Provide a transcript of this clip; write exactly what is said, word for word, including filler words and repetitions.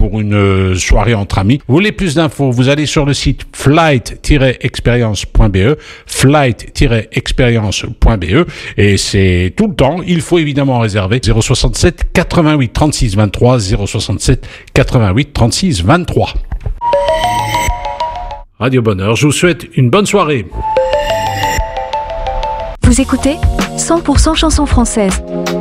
pour une euh, soirée entre amis. Vous voulez plus d'infos, vous allez sur le site flight tiret experience point b e, flight tiret experience point b e, et c'est tout le temps. Il faut évidemment réserver zéro soixante-sept quatre-vingt-huit trente-six vingt-trois, zéro soixante-sept quatre-vingt-huit trente-six vingt-trois. Radio Bonheur, je vous souhaite une bonne soirée. Vous écoutez cent pour cent chansons françaises.